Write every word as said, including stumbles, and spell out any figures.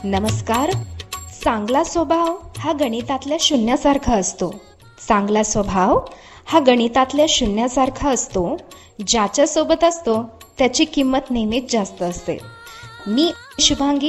नमस्कार. चांगला स्वभाव हा गणितातल्या शून्यासारखा असतो. चांगला स्वभाव हा गणितातल्या शून्यासारखा असतो. ज्याच्या सोबत असतो त्याची किंमत नेहमीच जास्त असते. मी शुभांगी